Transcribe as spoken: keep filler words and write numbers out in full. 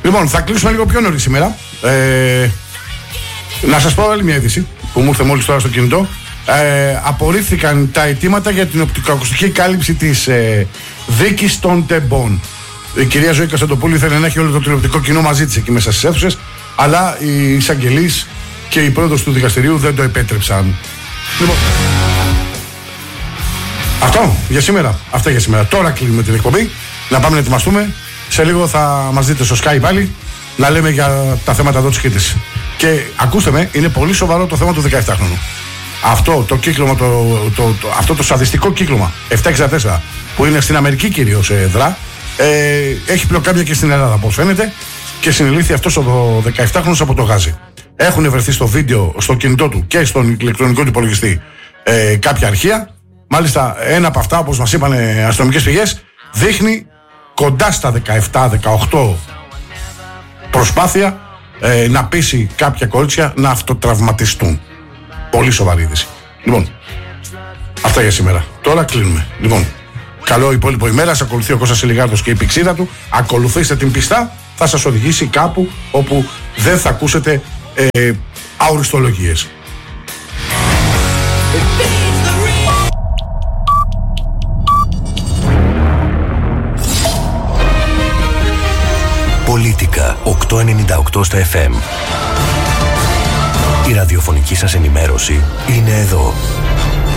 Λοιπόν, θα κλείσουμε λίγο πιο νωρίς σήμερα. Ε, να σας πω άλλη μια είδηση που μου ήρθε μόλις τώρα στο κινητό. Ε, απορρίφθηκαν τα αιτήματα για την οπτικοακουστική κάλυψη της ε, δίκης των τεμπών. Η κυρία Ζωή Κωνσταντοπούλου ήθελε να έχει όλο το τηλεοπτικό κοινό μαζί της εκεί μέσα στις αίθουσες, αλλά οι εισαγγελείς και οι πρόεδρος του δικαστηρίου δεν το επέτρεψαν. Λοιπόν, αυτό για σήμερα. Αυτά για σήμερα. Τώρα κλείνουμε την εκπομπή. Να πάμε να ετοιμαστούμε. Σε λίγο θα μας δείτε στο Sky πάλι να λέμε για τα θέματα εδώ της Κρήτης. Και ακούστε με, είναι πολύ σοβαρό το θέμα του δεκαεφτάχρονου. Αυτό το κύκλωμα, το, το, το, αυτό το σαδιστικό κύκλωμα επτακόσια εξήντα τέσσερα που είναι στην Αμερική κυρίως ε, δρά, ε, έχει πλοκάμια και στην Ελλάδα όπως φαίνεται και συνελήφθη αυτός ο δεκαεφτάχρονος από το Γάζι. Έχουν βρεθεί στο βίντεο, στο κινητό του και στον ηλεκτρονικό του υπολογιστή ε, κάποια αρχεία. Μάλιστα ένα από αυτά, όπως μας είπαν ε, αστυνομικές πηγές, δείχνει κοντά στα δεκαεπτά δεκαοκτώ προσπάθεια ε, να πείσει κάποια κορίτσια να αυτοτραυματιστούν. Πολύ σοβαρή είδηση. Λοιπόν, αυτά για σήμερα. Τώρα κλείνουμε. Λοιπόν, καλό υπόλοιπο ημέρα. Σας ακολουθεί ο Κώστας Ηλιγάρδος και η πηξίδα του. Ακολουθήστε την πιστά. Θα σας οδηγήσει κάπου όπου δεν θα ακούσετε ε, αοριστολογίες. Πολίτικα οκτακόσια ενενήντα οκτώ στα εφ εμ. Η ραδιοφωνική σας ενημέρωση είναι εδώ.